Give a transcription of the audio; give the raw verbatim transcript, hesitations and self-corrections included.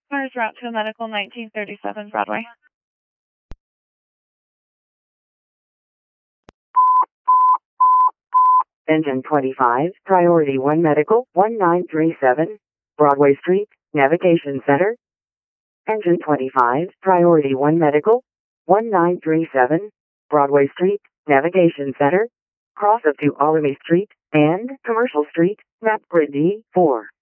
Cars route to a medical nineteen thirty-seven Broadway. Engine twenty-five, Priority one Medical, one nine three seven, Broadway Street, Navigation Center. Engine twenty-five, Priority one Medical, one nine three seven, Broadway Street, Navigation Center. Cross of Tuolumne Street and Commercial Street, map grid D four.